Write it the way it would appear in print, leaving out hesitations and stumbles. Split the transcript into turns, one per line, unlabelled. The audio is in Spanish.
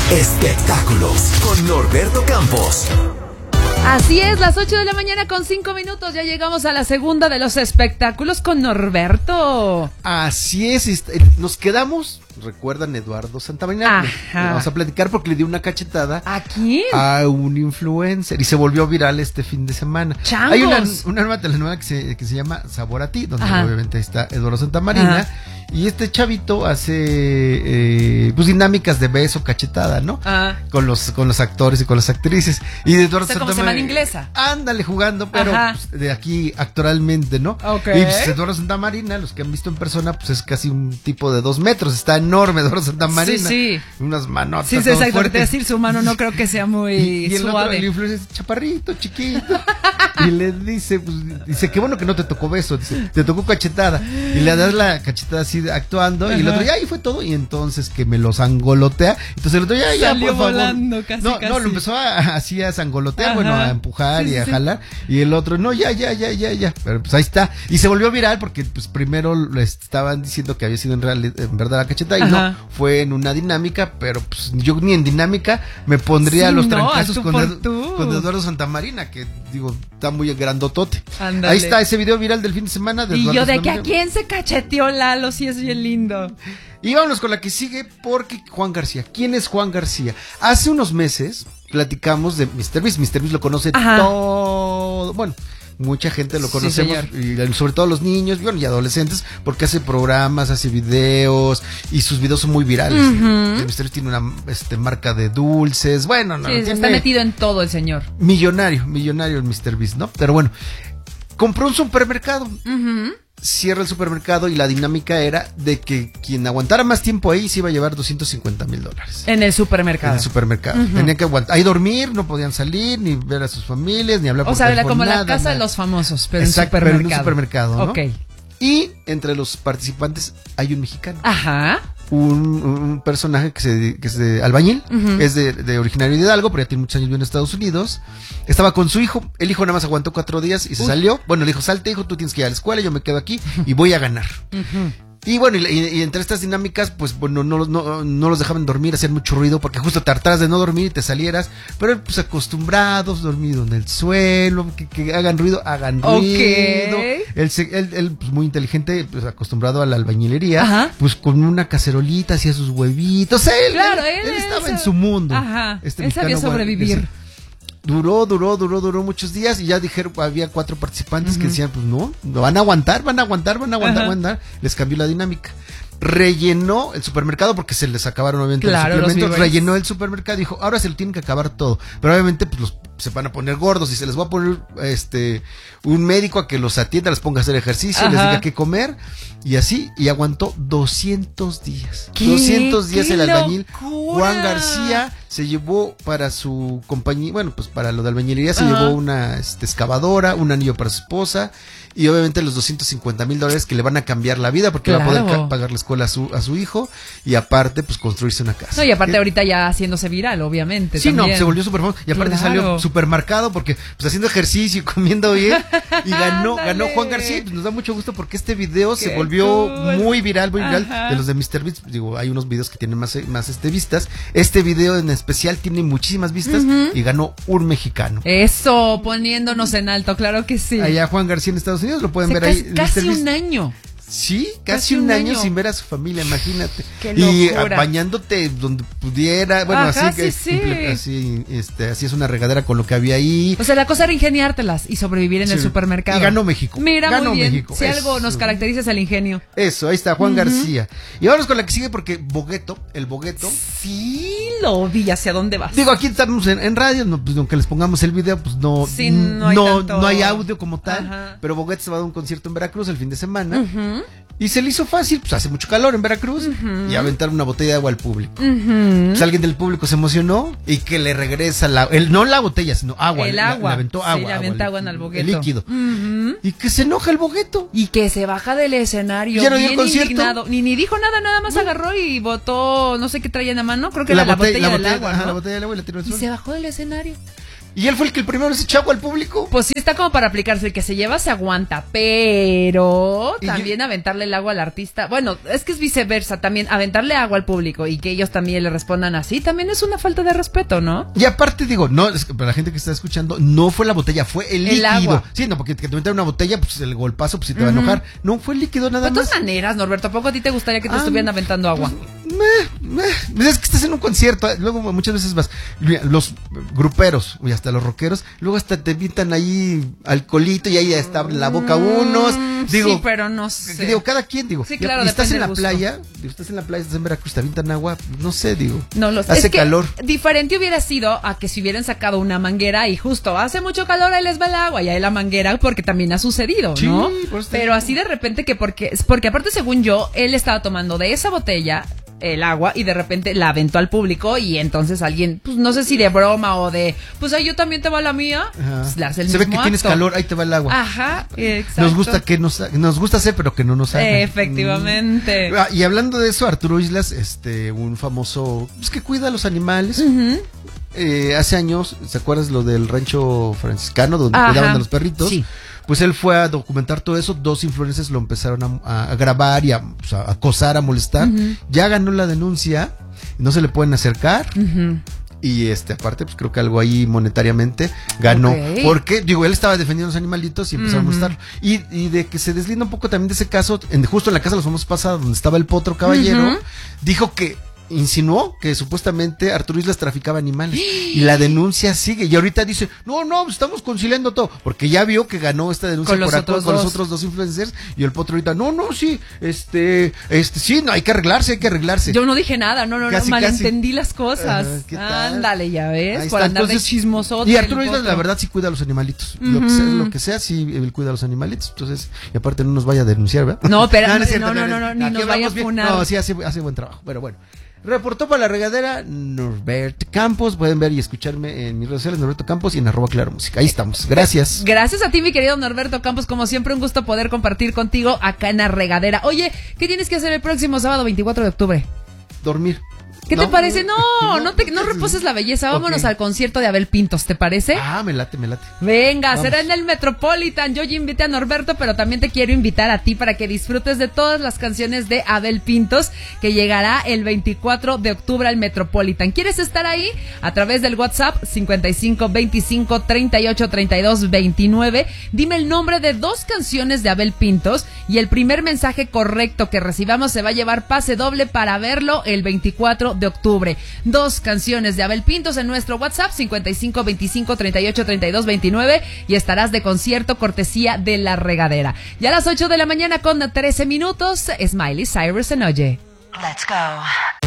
Espectáculos con Norberto Campos.
Así es, las 8 de la mañana con 5 minutos, ya llegamos a la segunda de los espectáculos con Norberto.
Así es, nos quedamos, recuerdan Eduardo Santamarina, vamos a platicar porque le dio una cachetada.
¿A quién?
A un influencer y se volvió viral este fin de semana.
¡Changos!
Hay una nueva telenovela que se llama Sabor a Ti, donde obviamente está Eduardo Santamarina. Y este chavito hace pues dinámicas de beso, cachetada, ¿no? Con los actores y con las actrices. Y de Eduardo
Santamarina. ¿Como semana inglesa?
Ándale, jugando, pero pues, de aquí actoralmente, ¿no?
Okay.
Y pues Eduardo Santamarina, los que han visto en persona, pues es casi un tipo de 2 metros. Está enorme Eduardo Santamarina.
Sí.
Unas manotas.
Sí, exacto. Te decir, su mano no creo que sea muy
y el
suave.
Otro, el influencer es chaparrito, chiquito. Y le dice, pues, dice, qué bueno que no te tocó beso, dice, te tocó cachetada. Y le das la cachetada así actuando. Y el otro, ya, ahí fue todo. Y entonces que me los angolotea. Entonces el otro, ya,
salió
por favor.
Volando, casi.
No, lo empezó así a sangolotear, bueno, a empujar y a jalar. Y el otro, no, ya. Pero pues ahí está. Y se volvió viral porque, pues, primero le estaban diciendo que había sido en verdad la cachetada. Y no, fue en una dinámica. Pero pues yo ni en dinámica me pondría los trancazos con Eduardo Santamarina, que digo, está muy grandotote.
Ándale.
Ahí está ese video viral del fin de semana de
Y
Eduardo
yo de que
Santamarina.
a quién se cacheteó Lalo, sí es bien lindo.
Y vámonos con la que sigue, porque Juan García. ¿Quién es Juan García? Hace unos meses platicamos de Mr. Beast. Mr. Beast lo conoce todo. Bueno, mucha gente lo conocemos, y sobre todo los niños, bueno, y adolescentes, porque hace programas, hace videos, y sus videos son muy virales. Mr. Beast tiene una marca de dulces, bueno, no,
está metido en todo el señor.
Millonario el Mr. Beast, ¿no? Pero bueno, compró un supermercado. Cierra el supermercado y la dinámica era de que quien aguantara más tiempo ahí se iba a llevar $250,000.
En el supermercado.
En el supermercado. Tenían que aguantar, ahí dormir, no podían salir, ni ver a sus familias, ni hablar por teléfono.
O sea, como
nada,
la casa
nada.
de los famosos, pero
exacto,
en supermercado.
pero en un supermercado, ¿no?
Ok.
Y entre los participantes hay un mexicano.
Ajá.
Un personaje que es de albañil, es de originario de Hidalgo, pero ya tiene muchos años viviendo en Estados Unidos. Estaba con su hijo, el hijo nada más aguantó 4 días y se salió. Bueno, le dijo, salte hijo, tú tienes que ir a la escuela, yo me quedo aquí y voy a ganar. Y bueno, y entre estas dinámicas, pues bueno, no los dejaban dormir, hacían mucho ruido, porque justo te hartaras de no dormir y te salieras, pero pues acostumbrados, dormido en el suelo, que hagan ruido. Él pues muy inteligente, pues acostumbrado a la albañilería, pues con una cacerolita hacía sus huevitos. Él estaba en su mundo.
Él sabía sobrevivir.
Duró muchos días y ya dijeron, había 4 participantes que decían, pues no, van a aguantar. Les cambió la dinámica. Rellenó el supermercado porque se les acabaron obviamente los suplementos. Rellenó el supermercado y dijo, ahora se lo tienen que acabar todo. Pero obviamente pues se van a poner gordos y se les va a poner un médico a que los atienda, les ponga a hacer ejercicio, les diga qué comer. Y así, y aguantó 200 días. 200 días el albañil. Juan García se llevó para su compañía, bueno, pues para lo de albañilería se llevó una excavadora, un anillo para su esposa y obviamente los $250,000 que le van a cambiar la vida porque va a poder pagar la escuela a su hijo y aparte pues construirse una casa.
No, y aparte ahorita ya haciéndose viral, obviamente.
Sí,
también.
no, se volvió súper famoso y aparte salió supermercado porque pues haciendo ejercicio y comiendo bien y ganó Juan García y pues nos da mucho gusto porque este video se volvió muy viral de los de Mr. Beast. Digo, hay unos videos que tienen más vistas. Este video en especial tiene muchísimas vistas y ganó un mexicano.
Eso, poniéndonos en alto, claro que sí.
Allá Juan García en Estados Unidos, lo pueden ver ahí.
Casi un año.
Sí, casi un año sin ver a su familia, imagínate.
Qué
y
locura.
Bañándote donde pudiera, bueno,
Ajá,
así es una regadera con lo que había ahí.
O sea, la cosa era ingeniártelas y sobrevivir en el supermercado.
Y ganó México.
Mira,
ganó
muy bien.
México.
Si algo nos caracteriza es el ingenio.
Eso, ahí está Juan García. Y vamos con la que sigue porque el Bogueto.
Sí, lo vi, ¿hacia dónde vas?
Digo, aquí estamos en radio, no, pues aunque les pongamos el video, pues no hay audio como tal. Pero Bogueto se va a dar un concierto en Veracruz el fin de semana. Y se le hizo fácil, pues hace mucho calor en Veracruz, y aventar una botella de agua al público. Pues alguien del público se emocionó y que le regresa no la botella, sino agua.
El agua.
Le aventó agua.
Sí, le aventó agua en el Bogueto.
El líquido. Y que se enoja el Bogueto.
Y que se baja del escenario.
Ya no dio
bien
el concierto.
Indignado. Ni dijo nada más agarró y botó, no sé qué traía en la mano, creo que era la botella del agua.
La botella del agua y la tiró al suelo.
Y se bajó del escenario.
Y él fue el que el primero se echó agua al público.
Pues sí está como para aplicarse, el que se lleva se aguanta, pero
Y
también aventarle el agua al artista. Bueno, es que es viceversa, también aventarle agua al público y que ellos también le respondan así, también es una falta de respeto, ¿no?
Y aparte digo, no, es que para la gente que está escuchando, no fue la botella, fue el líquido.
Agua.
Sí, no, porque que te metan una botella, pues el golpazo, pues sí te va a enojar. No, fue el líquido nada
De todas
más.
maneras, Norberto, ¿a poco a ti te gustaría que te estuvieran aventando agua?
Es que estás en un concierto, luego muchas veces vas, los gruperos y hasta los rockeros, luego hasta te invitan ahí alcoholito y ahí ya está en la boca unos, digo,
sí, pero no sé.
digo, cada quien, digo,
Sí, claro,
y estás
depende
en la
del gusto.
playa, digo, estás en Veracruz, te avientan agua, no sé, digo,
No lo sé.
hace
Es que
calor.
Diferente hubiera sido a que si hubieran sacado una manguera y justo hace mucho calor, ahí les va el agua y ahí la manguera, porque también ha sucedido,
Sí,
¿no?
por eso te
Pero
digo.
así de repente que porque aparte según yo, él estaba tomando de esa botella el agua y de repente la aventó al público y entonces alguien, pues no sé si de broma o de, pues ahí yo también te va la mía,
Ajá.
pues le hace el
Se
mismo
ve que tienes
acto.
calor, ahí te va el agua.
Ajá, exacto.
Nos gusta hacer, pero que no nos hagan.
Efectivamente.
Y hablando de eso, Arturo Islas, un famoso, pues que cuida a los animales. Hace años, ¿se acuerdas lo del rancho franciscano donde
Ajá.
cuidaban a los perritos?
Sí.
Pues él fue a documentar todo eso, 2 influencers lo empezaron a grabar y a acosar, a molestar. Ya ganó la denuncia, no se le pueden acercar. Y aparte, pues creo que algo ahí monetariamente ganó.
Ok.
Porque, digo, él estaba defendiendo a los animalitos y empezó a molestar. Y de que se deslinda un poco también de ese caso, justo en la casa de los famosos pasada, donde estaba el potro caballero, dijo que insinuó que supuestamente Arturo Islas traficaba animales. Y la denuncia sigue. Y ahorita dice, no, estamos conciliando todo. Porque ya vio que ganó esta denuncia
Con los otros
con los
dos.
otros 2 influencers. Y el potro ahorita, sí, sí, no, hay que arreglarse.
Yo no dije nada, no,
Casi,
malentendí las cosas.
Ajá, ¿qué tal?
Ándale, ya ves,
Ahí
por
está.
andar
Entonces,
de chismoso.
Y Arturo Islas, la verdad, sí cuida a los animalitos. Lo que sea, sí, él cuida a los animalitos. Entonces, y aparte no nos vaya a denunciar, ¿verdad?
No, pero
es cierto,
no, ni
aquí
nos vaya a
hablamos bien.
funar.
No, sí, hace buen trabajo, pero bueno. Reportó para la regadera Norberto Campos. Pueden ver y escucharme en mis redes sociales, Norberto Campos, y en @ClaraMúsica. Ahí estamos. Gracias.
Gracias a ti, mi querido Norberto Campos. Como siempre, un gusto poder compartir contigo acá en la regadera. Oye, ¿qué tienes que hacer el próximo sábado 24 de octubre?
Dormir.
¿Qué te parece? No reposes la belleza. Vámonos
Ok.
al concierto de Abel Pintos, ¿te parece?
Me late.
Venga,
Vamos.
será en el Metropolitan. Yo ya invité a Norberto, pero también te quiero invitar a ti para que disfrutes de todas las canciones de Abel Pintos, que llegará el 24 de octubre al Metropolitan. ¿Quieres estar ahí? A través del WhatsApp 55 25 38 32 29. Dime el nombre de 2 canciones de Abel Pintos y el primer mensaje correcto que recibamos se va a llevar pase doble para verlo el 24 de octubre. 2 canciones de Abel Pintos en nuestro WhatsApp 55 25 38 32 29 y estarás de concierto cortesía de La Regadera. Ya a las 8 de la mañana con 13 minutos, Smiley Cyrus en Oye.
Let's go.